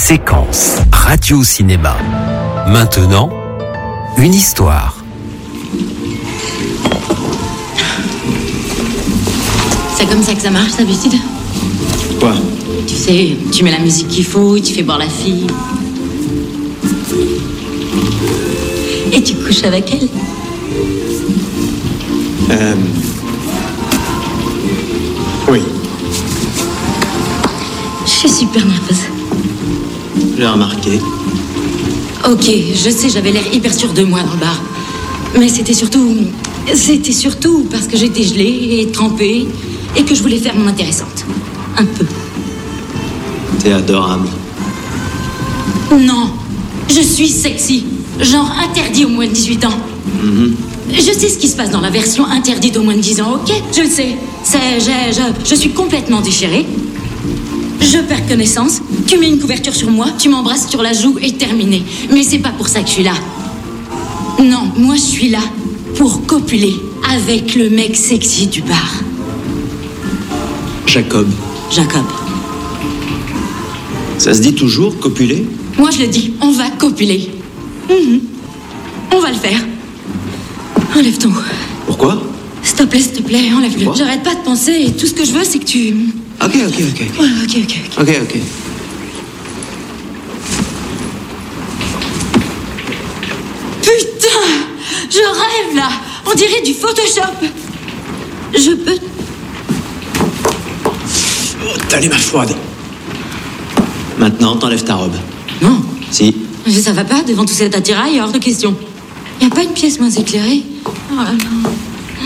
Séquence radio-cinéma. Maintenant, une histoire. C'est comme ça que ça marche d'habitude? Quoi? Tu sais, tu mets la musique qu'il faut, tu fais boire la fille. Et tu couches avec elle? Oui, Je suis super nerveuse. j'ai remarqué. Ok, je sais, j'avais l'air hyper sûre de moi dans le bar. Mais c'était surtout parce que j'étais gelée et trempée et que je voulais faire mon intéressante. Un peu. T'es adorable. Non, je suis sexy. Genre interdit aux moins de 18 ans. Je sais ce qui se passe dans la version interdite aux moins de 10 ans, ok? Je le sais. Je suis complètement déchirée. Je perds connaissance. Tu mets une couverture sur moi, tu m'embrasses sur la joue et terminé. Mais c'est pas pour ça que je suis là. Non, moi je suis là pour copuler avec le mec sexy du bar. Jacob. Jacob. Ça se dit toujours, copuler? Moi je le dis, on va copuler. On va le faire. Enlève ton. Pourquoi? S'il te plaît, enlève-le. Quoi? J'arrête pas de penser et tout ce que je veux, c'est que tu... Ok. Ouais, ok. Ok. Putain! Je rêve, là! On dirait du Photoshop! Je peux... Oh, t'as les mains froides. Maintenant, t'enlèves ta robe. Non, Si. ça va pas devant tout cet attirail, hors de question. Y a pas une pièce moins éclairée? Oh là là...